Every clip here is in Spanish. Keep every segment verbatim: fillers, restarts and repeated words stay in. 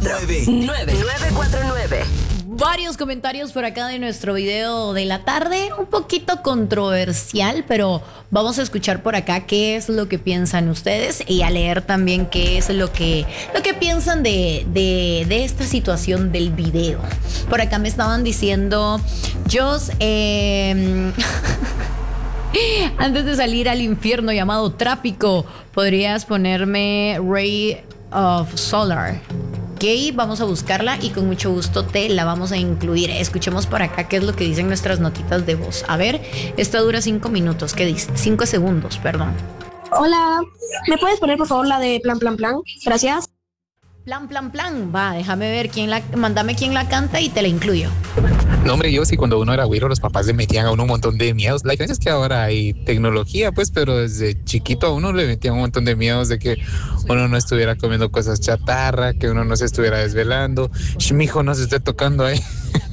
cuatro nueve. nueve cuatro nueve. Varios comentarios por acá de nuestro video de la tarde, un poquito controversial, pero vamos a escuchar por acá qué es lo que piensan ustedes y a leer también qué es lo que, lo que piensan de, de, de esta situación del video. Por acá me estaban diciendo, Jos, eh, antes de salir al infierno llamado tráfico, podrías ponerme Ray of Solar. Ok, vamos a buscarla y con mucho gusto te la vamos a incluir. Escuchemos por acá qué es lo que dicen nuestras notitas de voz. A ver, esto dura cinco minutos. ¿Qué dice? Cinco segundos, perdón. Hola, ¿me puedes poner por favor la de plan, plan, plan? Gracias. Plan, plan, plan. Va, déjame ver quién la, mándame quién la canta y te la incluyo. No, hombre, yo sí, cuando uno era güiro, los papás le metían a uno un montón de miedos. La diferencia es que ahora hay tecnología, pues, pero desde chiquito a uno le metían un montón de miedos de que uno no estuviera comiendo cosas chatarra, que uno no se estuviera desvelando. Sh, mijo, no se esté tocando ahí.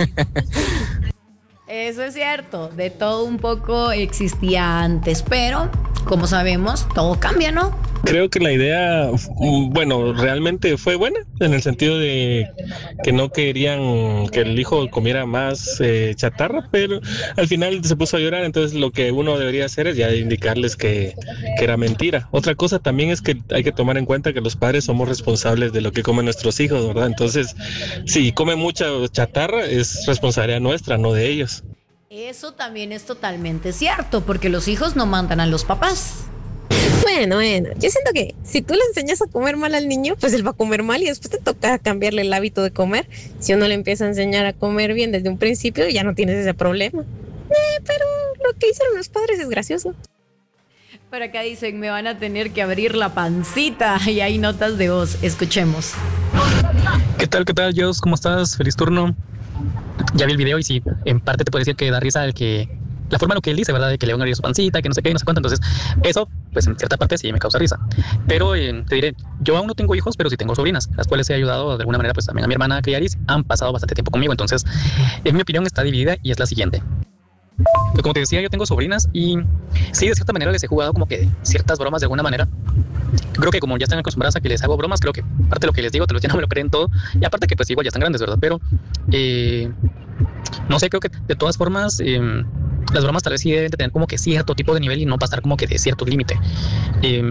Eso es cierto, de todo un poco existía antes, pero como sabemos, todo cambia, ¿no? Creo que la idea, bueno, realmente fue buena, en el sentido de que no querían que el hijo comiera más eh, chatarra, pero al final se puso a llorar, entonces lo que uno debería hacer es ya indicarles que, que era mentira. Otra cosa también es que hay que tomar en cuenta que los padres somos responsables de lo que comen nuestros hijos, ¿verdad? Entonces, si comen mucha chatarra, es responsabilidad nuestra, no de ellos. Eso también es totalmente cierto, porque los hijos no mandan a los papás. Bueno, bueno, yo siento que si tú le enseñas a comer mal al niño, pues él va a comer mal y después te toca cambiarle el hábito de comer. Si uno le empieza a enseñar a comer bien desde un principio, ya no tienes ese problema. Eh, pero lo que hicieron los padres es gracioso. Por acá dicen, me van a tener que abrir la pancita y hay notas de voz. Escuchemos. ¿Qué tal, qué tal, Jos? ¿Cómo estás? Feliz turno. Ya vi el video y sí, en parte te puedo decir que da risa el que la forma en lo que él dice, ¿verdad? De que le van a abrir su pancita, que no sé qué, no sé cuánto. Entonces, eso, pues en cierta parte sí me causa risa. Pero eh, te diré, yo aún no tengo hijos, pero sí tengo sobrinas, las cuales he ayudado de alguna manera, pues también a mi hermana a criar y han pasado bastante tiempo conmigo. Entonces, en mi opinión está dividida y es la siguiente. Pues como te decía, yo tengo sobrinas y sí, de cierta manera les he jugado como que ciertas bromas de alguna manera. Creo que como ya están acostumbradas a que les hago bromas, creo que parte de lo que les digo, te lo, ya no me lo creen todo. Y aparte que pues igual ya están grandes, ¿verdad? Pero, eh, no sé, creo que de todas formas, eh, las bromas tal vez sí deben de tener como que cierto tipo de nivel y no pasar como que de cierto límite. Eh,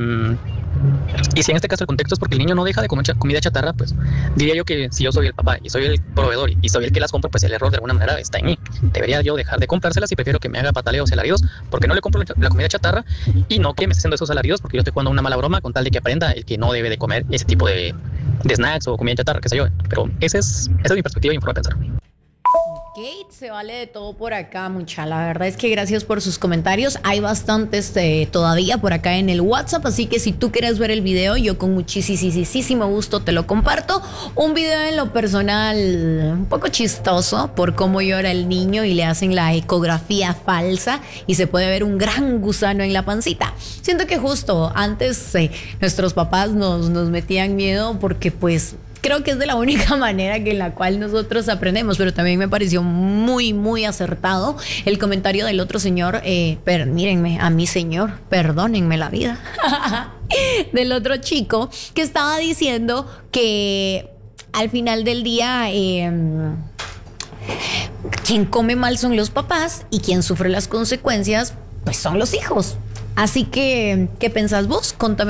y si en este caso el contexto es porque el niño no deja de comer comida chatarra, pues diría yo que si yo soy el papá y soy el proveedor y soy el que las compra, pues el error de alguna manera está en mí. Debería yo dejar de comprárselas y prefiero que me haga pataleos y alaridos porque no le compro la comida chatarra y no que me esté haciendo esos alaridos porque yo estoy jugando una mala broma con tal de que aprenda el que no debe de comer ese tipo de, de snacks o comida chatarra, qué sé yo. Pero ese es, esa es mi perspectiva y mi forma de pensar. Kate, se vale de todo por acá, mucha. La verdad es que gracias por sus comentarios. Hay bastantes eh, todavía por acá en el WhatsApp, así que si tú quieres ver el video, yo con muchísimo gusto te lo comparto. Un video en lo personal un poco chistoso por cómo llora el niño y le hacen la ecografía falsa y se puede ver un gran gusano en la pancita. Siento que justo antes eh, nuestros papás nos, nos metían miedo porque pues creo que es de la única manera que en la cual nosotros aprendemos, pero también me pareció muy, muy acertado el comentario del otro señor, eh, pero mírenme, a mi señor, perdónenme la vida, del otro chico que estaba diciendo que al final del día eh, quien come mal son los papás y quien sufre las consecuencias pues son los hijos. Así que, ¿qué pensás vos? Contame